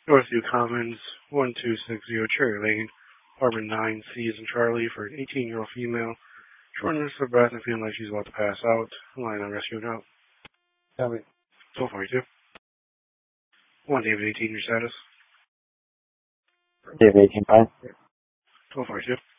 Northview Commons, 1260 Cherry Lane, apartment 9, C as in Charlie, for an 18-year-old female. Shortness of breath and feeling like she's about to pass out. Line on rescue now. Tell me. 1242. One David 18, your status. David 18, fine. 1242.